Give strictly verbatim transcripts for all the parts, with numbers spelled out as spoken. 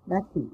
that piece.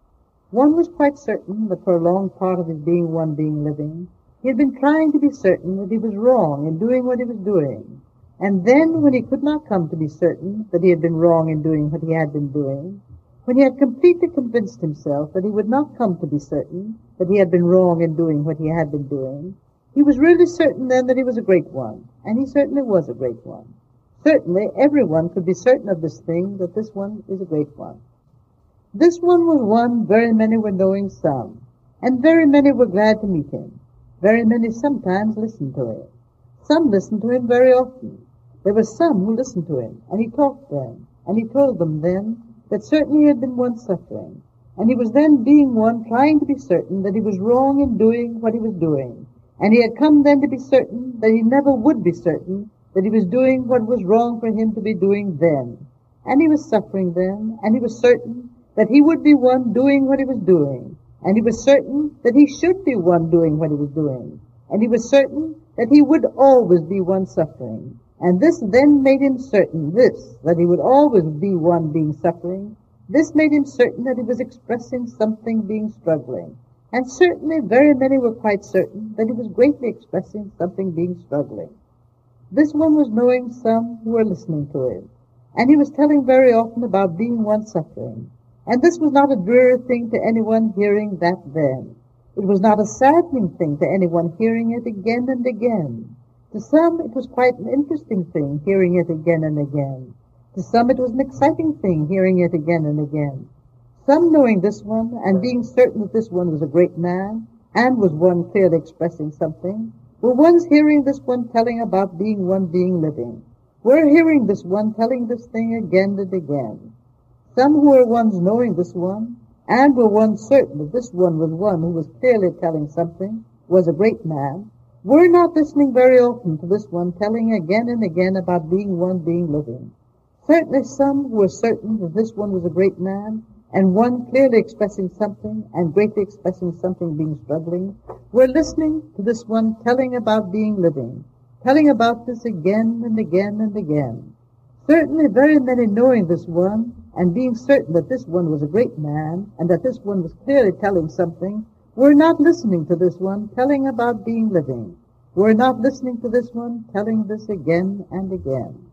One was quite certain that for a long part of his being one being living, he had been trying to be certain that he was wrong in doing what he was doing. And then, when he could not come to be certain that he had been wrong in doing what he had been doing, when he had completely convinced himself that he would not come to be certain that he had been wrong in doing what he had been doing, he was really certain then that he was a great one, and he certainly was a great one. Certainly everyone could be certain of this thing, that this one is a great one. This one was one very many were knowing some, and very many were glad to meet him. Very many sometimes listened to him. Some listened to him very often. There were some who listened to him, and he talked to them, and he told them then that certainly he had been one suffering, and he was then being one trying to be certain that he was wrong in doing what he was doing, and he had come then to be certain that he never would be certain that he was doing what was wrong for him to be doing then. And he was suffering then, and he was certain that he would be one doing what he was doing, and he was certain that he should be one doing what he was doing, and he was certain that he would always be one suffering. And this then made him certain, this, that he would always be one being suffering, this made him certain that he was expressing something being struggling. And certainly very many were quite certain that he was greatly expressing something being struggling. This one was knowing some who were listening to him, and he was telling very often about being one suffering. And this was not a dreary thing to anyone hearing that then. It was not a saddening thing to anyone hearing it again and again. To some it was quite an interesting thing hearing it again and again. To some it was an exciting thing hearing it again and again. Some knowing this one and being certain that this one was a great man and was one clearly expressing something, were ones hearing this one telling about being one being living. Were hearing this one telling this thing again and again. Some who were ones knowing this one and were ones certain that this one was one who was clearly telling something, was a great man, were not listening very often to this one telling again and again about being one being living. Certainly some who were certain that this one was a great man, and one clearly expressing something, and greatly expressing something being struggling, were listening to this one telling about being living, telling about this again and again and again. Certainly very many knowing this one, and being certain that this one was a great man, and that this one was clearly telling something, were not listening to this one telling about being living, were not listening to this one telling this again and again.